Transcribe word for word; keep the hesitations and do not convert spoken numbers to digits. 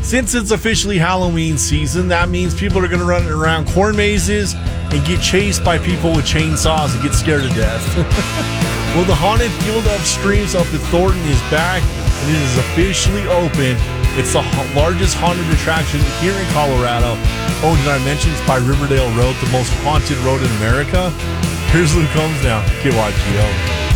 Since it's officially Halloween season, that means people are going to run around corn mazes and get chased by people with chainsaws and get scared to death. Well, the Haunted Field of Streams up at Thornton is back, and it is officially open. It's the largest haunted attraction here in Colorado. Oh, did I mention it's by Riverdale Road, the most haunted road in America? Here's Luke Combs now, K Y G O.